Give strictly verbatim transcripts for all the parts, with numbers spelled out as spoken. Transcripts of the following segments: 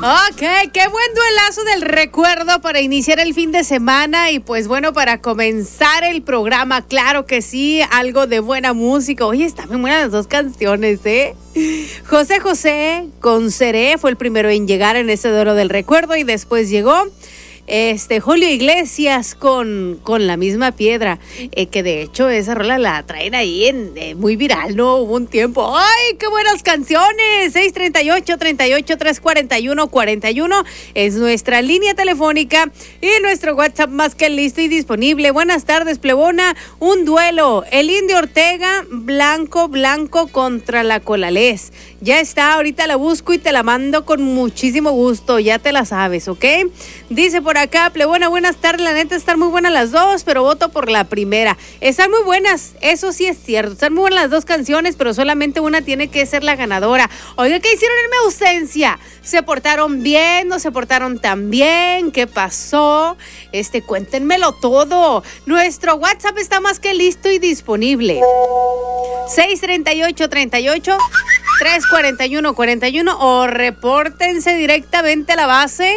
Ok, qué buen duelazo del recuerdo para iniciar el fin de semana y pues bueno, para comenzar el programa, claro que sí, algo de buena música. Oye, están muy buenas las dos canciones, ¿eh? José José con Seré fue el primero en llegar en ese duelo del recuerdo y después llegó Este, Julio Iglesias con, con La Misma Piedra, eh, que de hecho esa rola la traen ahí en eh, muy viral, ¿no? Hubo un tiempo. ¡Ay, qué buenas canciones! seis treinta y ocho, treinta y ocho, trescientos cuarenta y uno, cuarenta y uno es nuestra línea telefónica y nuestro WhatsApp más que listo y disponible. Buenas tardes, plebona. Un duelo. El Indio Ortega, Blanco, Blanco contra la Colalés. Ya está, ahorita la busco y te la mando con muchísimo gusto. Ya te la sabes, ¿ok? Dice por acá, plebona, buenas tardes, la neta están muy buenas las dos, pero voto por la primera. Están muy buenas, eso sí es cierto, están muy buenas las dos canciones, pero solamente una tiene que ser la ganadora. Oiga, ¿qué hicieron en mi ausencia? ¿Se portaron bien? ¿No se portaron tan bien? ¿Qué pasó? Este, cuéntenmelo todo. Nuestro WhatsApp está más que listo y disponible. seis treinta y ocho, treinta y ocho, trescientos cuarenta y uno, cuarenta y uno o repórtense directamente a la base.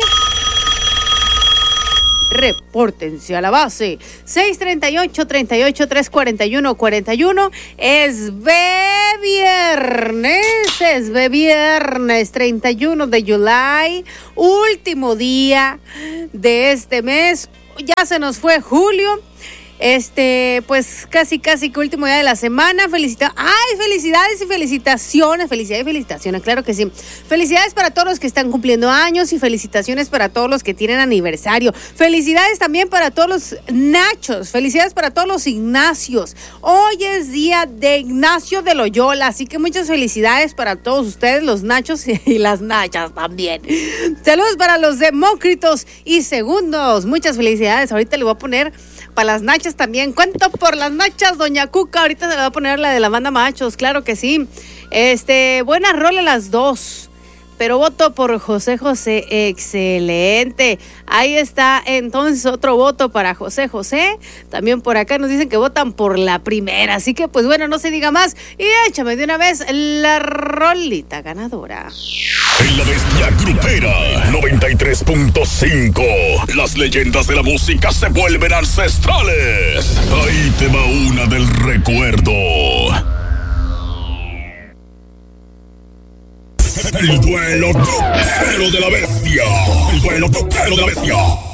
Repórtense a la base. seis treinta y ocho, treinta y ocho, trescientos cuarenta y uno, cuarenta y uno. Es B viernes, es B viernes, treinta y uno de julio, último día de este mes. Ya se nos fue julio. Este, pues casi, casi que último día de la semana. Felicita, ay, felicidades y felicitaciones, felicidades y felicitaciones, claro que sí. Felicidades para todos los que están cumpliendo años y felicitaciones para todos los que tienen aniversario. Felicidades también para todos los Nachos, felicidades para todos los Ignacios. Hoy es día de Ignacio de Loyola, así que muchas felicidades para todos ustedes, los Nachos y las Nachas también. Saludos para los Demócritos y Segundos, muchas felicidades. Ahorita le voy a poner para las Nachas también. Cuento por las Nachas, doña Cuca. Ahorita se le va a poner la de la banda Machos, claro que sí. Este, buena rola las dos, pero voto por José José. Excelente. Ahí está entonces otro voto para José José. También por acá nos dicen que votan por la primera. Así que pues bueno, no se diga más. Y échame de una vez la rolita ganadora. En la bestia grupera noventa y tres punto cinco, las leyendas de la música se vuelven ancestrales. Ahí te va una del recuerdo. El duelo grupero de la bestia. El duelo grupero de la bestia.